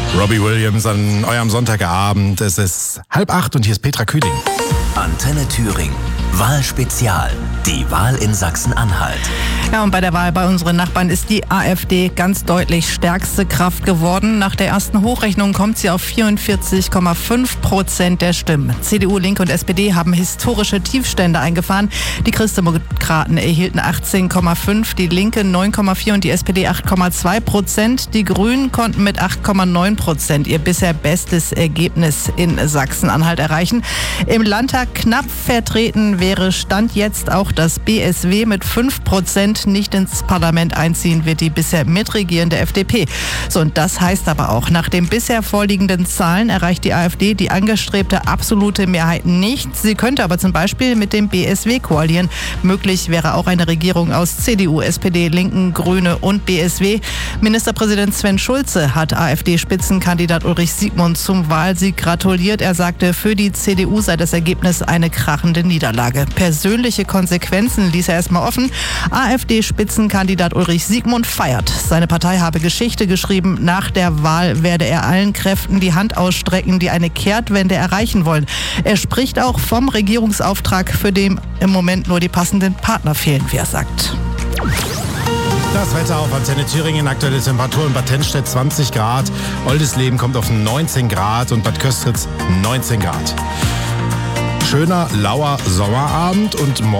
Robbie Williams an eurem Sonntagabend. Es ist 7:30 und hier ist Petra Kühling. Antenne Thüringen. Wahlspezial. Die Wahl in Sachsen-Anhalt. Ja, und bei der Wahl bei unseren Nachbarn ist die AfD ganz deutlich stärkste Kraft geworden. Nach der ersten Hochrechnung kommt sie auf 44,5% der Stimmen. CDU, Linke und SPD haben historische Tiefstände eingefahren. Die Christdemokraten erhielten 18,5%, die Linke 9,4% und die SPD 8,2%. Die Grünen konnten mit 8,9% ihr bisher bestes Ergebnis in Sachsen-Anhalt erreichen. Im Landtag knapp vertreten wäre Stand jetzt auch das BSW mit 5%. Nicht ins Parlament einziehen wird die bisher mitregierende FDP. So, und das heißt aber auch, nach den bisher vorliegenden Zahlen erreicht die AfD die angestrebte absolute Mehrheit nicht. Sie könnte aber zum Beispiel mit dem BSW koalieren. Möglich wäre auch eine Regierung aus CDU, SPD, Linken, Grüne und BSW. Ministerpräsident Sven Schulze hat AfD-Spitzenkandidat Ulrich Siegmund zum Wahlsieg gratuliert. Er sagte, für die CDU sei das Ergebnis eine krachende Niederlage. Persönliche Konsequenzen ließ er erstmal offen. AfD-Spitzenkandidat Ulrich Siegmund feiert. Seine Partei habe Geschichte geschrieben. Nach der Wahl werde er allen Kräften die Hand ausstrecken, die eine Kehrtwende erreichen wollen. Er spricht auch vom Regierungsauftrag, für den im Moment nur die passenden Partner fehlen, wie er sagt. Das Wetter auf Antenne Thüringen, aktuelle Temperatur in Bad Tennstedt 20 Grad, Oldisleben kommt auf 19 Grad und Bad Köstritz 19 Grad. Schöner, lauer Sommerabend und